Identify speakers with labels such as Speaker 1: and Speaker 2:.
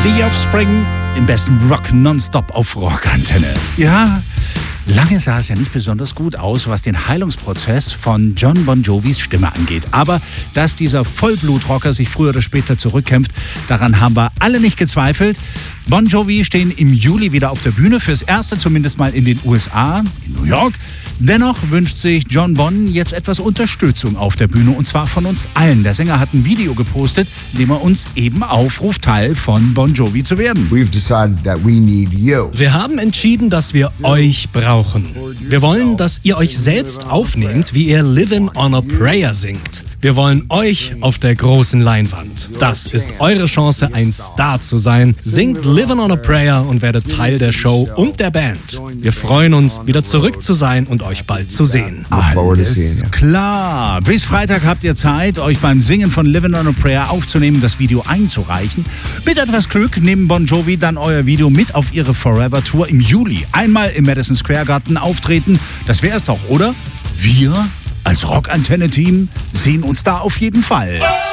Speaker 1: The Offspring, im besten Rock nonstop auf Rockantenne. Ja, lange sah es ja nicht besonders gut aus, was den Heilungsprozess von Jon Bon Jovis Stimme angeht. Aber dass dieser Vollblutrocker sich früher oder später zurückkämpft, daran haben wir alle nicht gezweifelt. Bon Jovi stehen im Juli wieder auf der Bühne, fürs Erste zumindest mal in den USA, in New York. Dennoch wünscht sich Jon Bon jetzt etwas Unterstützung auf der Bühne, und zwar von uns allen. Der Sänger hat ein Video gepostet, in dem er uns eben aufruft, Teil von Bon Jovi zu werden.
Speaker 2: Wir haben entschieden, dass wir euch brauchen. Wir wollen, dass ihr euch selbst aufnehmt, wie ihr Livin' on a Prayer singt. Wir wollen euch auf der großen Leinwand. Das ist eure Chance, ein Star zu sein. Singt Livin' on a Prayer und werdet Teil der Show und der Band. Wir freuen uns, wieder zurück zu sein und euch bald zu sehen.
Speaker 1: Alles klar. Bis Freitag habt ihr Zeit, euch beim Singen von Livin' on a Prayer aufzunehmen, das Video einzureichen. Mit etwas Glück nehmen Bon Jovi dann euer Video mit auf ihre Forever Tour im Juli. Einmal im Madison Square Garden auftreten. Das wär's doch, oder? Wir als Rockantenne-Team sehen uns da auf jeden Fall.